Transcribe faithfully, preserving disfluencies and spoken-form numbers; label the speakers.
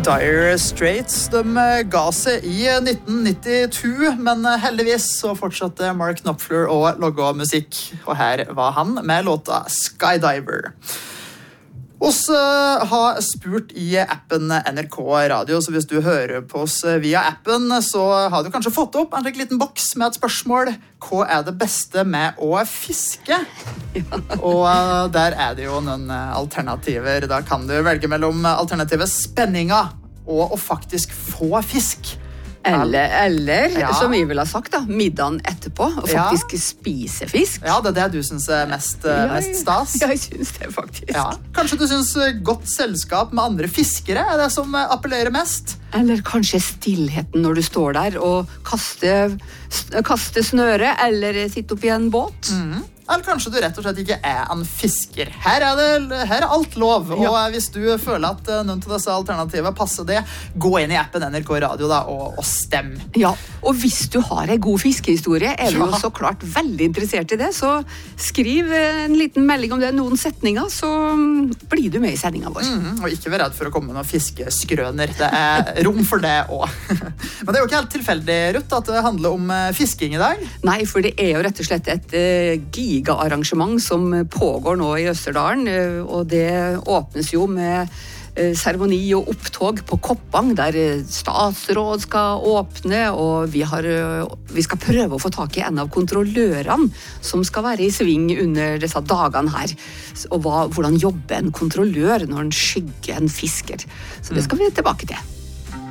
Speaker 1: Dire Straits, de ga seg i nitten nittito, men heldigvis så fortsatte Mark Knopfler å lage musikk, og her var han med låta Skydiver. Oss uh, har spurt i appen N R K Radio, så hvis du hører på oss via appen, så har du kanskje fått opp en liten boks med et spørsmål. Hva er det beste med å fiske? Ja. Og uh, der er det jo noen alternativer. Da kan du velge mellom alternativet spenninga og å faktisk få fisk.
Speaker 2: Eller, eller
Speaker 1: ja.
Speaker 2: som vi vil ha sagt da, middagen etterpå, og faktisk ja. spise fisk.
Speaker 1: Ja, det er det du synes er mest, ja, mest stas.
Speaker 2: Jeg synes det faktisk.
Speaker 1: Ja. Kanskje du synes godt selskap med andre fiskere er det som appellerer mest?
Speaker 2: Eller kanskje stillheten når du står der og kaster, kaster snøre, eller sitter opp i en båt.
Speaker 1: Mhm. Eller kanskje du rett og slett ikke er en fisker. Her er, det, her er alt lov, og ja. hvis du føler at noen av disse alternativene passer det, gå inn i appen N R K Radio da, og, og stem.
Speaker 2: Ja, og hvis du har en god fiskehistorie, er du
Speaker 1: ja.
Speaker 2: jo så klart veldig interessert i det, så skriv en liten melding om det, noen setninger, så blir du med i sendingen vår.
Speaker 1: Mm, og ikke vær redd for å komme med noen fiskeskrøner, det er rom for det også. Men det er jo ikke helt tilfeldig, Ruth, at det handler om fisking i dag.
Speaker 2: Nei, for det er jo rett og slett et uh, giga-arrangement som pågår nå i Østerdalen, og det åpnes jo med seremoni og opptog på Koppang, der statsråd skal åpne, og vi, har, vi skal prøve å få tak i en av kontrollørene som skal være i sving under disse dagene her. Og hva, hvordan jobber en kontrollør når en skygger en fisker? Så det skal vi tilbake til.